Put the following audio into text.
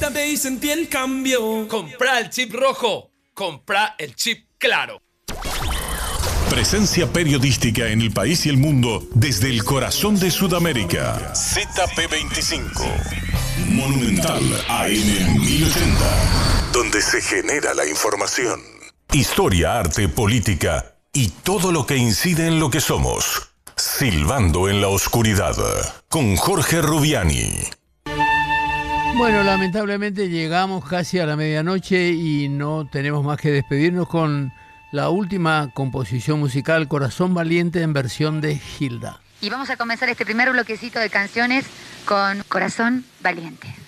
Conéctame y sentí el cambio. Comprá el chip rojo. Comprá el chip claro. Presencia periodística en el país y el mundo desde el corazón de Sudamérica. ZP25. Monumental AM 1080. Donde se genera la información. Historia, arte, política y todo lo que incide en lo que somos. Silbando en la oscuridad. Con Jorge Rubiani. Bueno, lamentablemente llegamos casi a la medianoche y no tenemos más que despedirnos con la última composición musical, Corazón Valiente, en versión de Gilda. Y vamos a comenzar este primer bloquecito de canciones con Corazón Valiente.